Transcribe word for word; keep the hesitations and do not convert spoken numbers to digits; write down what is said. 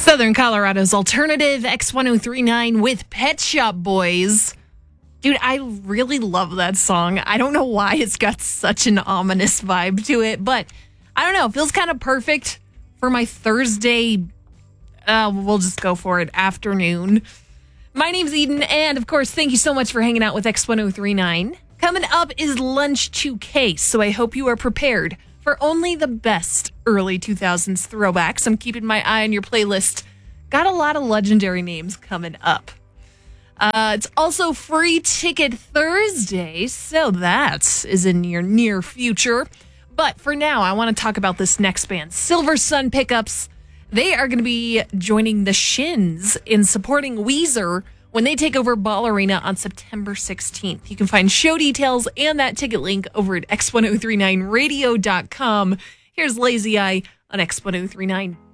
Southern Colorado's alternative X ten thirty-nine with Pet Shop Boys. Dude, I really love that song. I don't know why it's got such an ominous vibe to it, but I don't know. It feels kind of perfect for my Thursday, uh, we'll just go for it, afternoon. My name's Eden, and of course, thank you so much for hanging out with X ten thirty-nine. Coming up is Lunch two K, so I hope you are prepared for only the best early two thousands throwbacks. I'm keeping my eye on your playlist. Got a lot of legendary names coming up. Uh, it's also Free Ticket Thursday, so that is in your near future. But for now, I want to talk about this next band, Silver Sun Pickups. They are going to be joining the Shins in supporting Weezer when they take over Ball Arena on September sixteenth. You can find show details and that ticket link over at x ten thirty-nine radio dot com. Here's Lazy Eye on X ten thirty-nine.